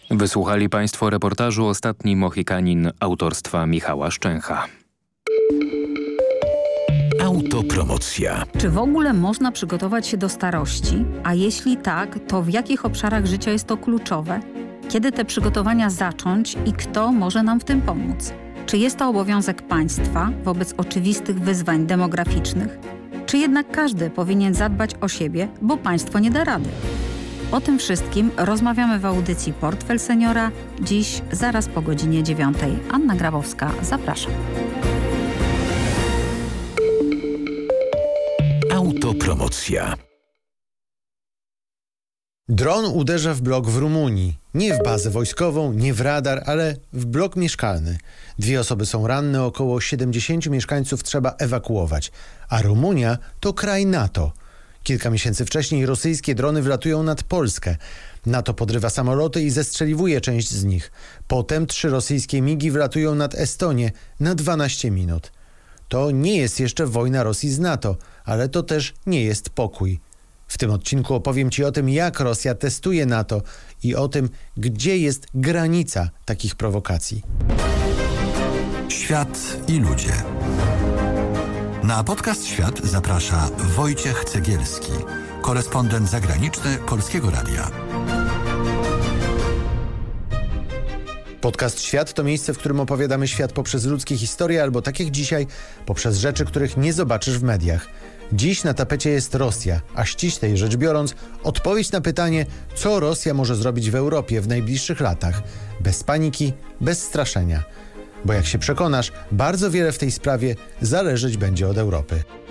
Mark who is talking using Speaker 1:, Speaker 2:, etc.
Speaker 1: Wysłuchali Państwo reportażu Ostatni Mohikanin autorstwa Michała Szczęcha.
Speaker 2: Autopromocja.
Speaker 3: Czy w ogóle można przygotować się do starości? A jeśli tak, to w jakich obszarach życia jest to kluczowe? Kiedy te przygotowania zacząć i kto może nam w tym pomóc? Czy jest to obowiązek państwa wobec oczywistych wyzwań demograficznych? Czy jednak każdy powinien zadbać o siebie, bo państwo nie da rady? O tym wszystkim rozmawiamy w audycji Portfel Seniora. Dziś zaraz po godzinie 9. Anna Grabowska, zapraszam.
Speaker 2: Autopromocja.
Speaker 4: Dron uderza w blok w Rumunii. Nie w bazę wojskową, nie w radar, ale w blok mieszkalny. 2 osoby są ranne, około 70 mieszkańców trzeba ewakuować. A Rumunia to kraj NATO. Kilka miesięcy wcześniej rosyjskie drony wlatują nad Polskę. NATO podrywa samoloty i zestrzeliwuje część z nich. Potem 3 rosyjskie migi wlatują nad Estonię na 12 minut. To nie jest jeszcze wojna Rosji z NATO, ale to też nie jest pokój. W tym odcinku opowiem Ci o tym, jak Rosja testuje NATO i o tym, gdzie jest granica takich prowokacji.
Speaker 2: Świat i ludzie. Na podcast Świat zaprasza Wojciech Cegielski, korespondent zagraniczny Polskiego Radia.
Speaker 4: Podcast Świat to miejsce, w którym opowiadamy świat poprzez ludzkie historie albo, tak jak dzisiaj, poprzez rzeczy, których nie zobaczysz w mediach. Dziś na tapecie jest Rosja, a ściślej rzecz biorąc, odpowiedź na pytanie, co Rosja może zrobić w Europie w najbliższych latach. Bez paniki, bez straszenia. Bo jak się przekonasz, bardzo wiele w tej sprawie zależeć będzie od Europy.